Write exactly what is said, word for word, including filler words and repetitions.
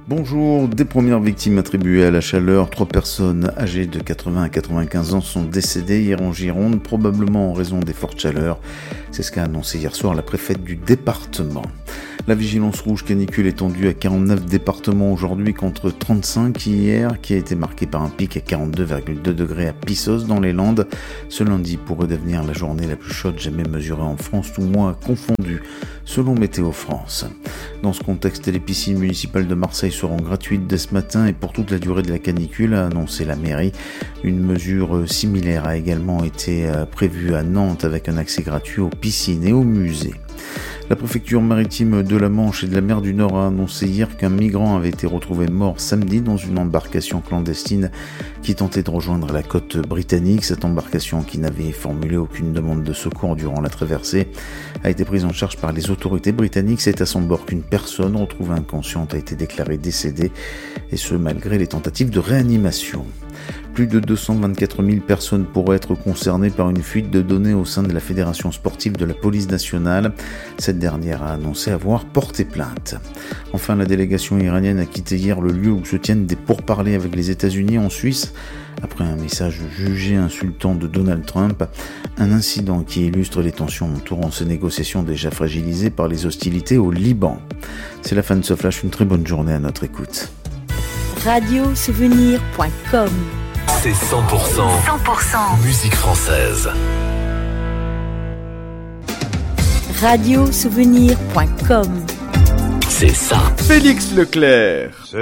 Bonjour, des premières victimes attribuées à la chaleur, trois personnes âgées de quatre-vingts à quatre-vingt-quinze ans sont décédées hier en Gironde, probablement en raison des fortes chaleurs. C'est ce qu'a annoncé hier soir la préfète du département. La vigilance rouge canicule est tendue à quarante-neuf départements aujourd'hui contre trente-cinq hier, qui a été marqué par un pic à quarante-deux virgule deux degrés à Pissos dans les Landes. Ce lundi pourrait devenir la journée la plus chaude jamais mesurée en France, tout mois confondu, selon Météo France. Dans ce contexte, les piscines municipales de Marseille seront gratuites dès ce matin et pour toute la durée de la canicule, a annoncé la mairie. Une mesure similaire a également été prévue à Nantes avec un accès gratuit aux piscines et aux musées. La préfecture maritime de la Manche et de la mer du Nord a annoncé hier qu'un migrant avait été retrouvé mort samedi dans une embarcation clandestine qui tentait de rejoindre la côte britannique. Cette embarcation, qui n'avait formulé aucune demande de secours durant la traversée, a été prise en charge par les autorités britanniques. C'est à son bord qu'une personne retrouvée inconsciente a été déclarée décédée, et ce malgré les tentatives de réanimation. Plus de deux cent vingt-quatre mille personnes pourraient être concernées par une fuite de données au sein de la Fédération sportive de la police nationale. Cette dernière a annoncé avoir porté plainte. Enfin, la délégation iranienne a quitté hier le lieu où se tiennent des pourparlers avec les États-Unis en Suisse, après un message jugé insultant de Donald Trump, un incident qui illustre les tensions entourant ces négociations déjà fragilisées par les hostilités au Liban. C'est la fin de ce flash, une très bonne journée à notre écoute. radio souvenir point com. C'est cent pour cent, cent pour cent musique française. radio souvenir point com. C'est ça. Félix Leclerc. C'est